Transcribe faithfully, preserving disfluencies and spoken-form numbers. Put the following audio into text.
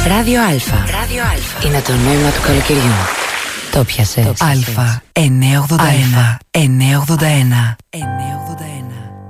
Ράδιο Αλφα. Ράδιο Αλφα. Είναι το νόημα του καλοκαιριού. Το πιασες. Αλφα εννιακόσια ογδόντα ένα. εννιακόσια ογδόντα ένα.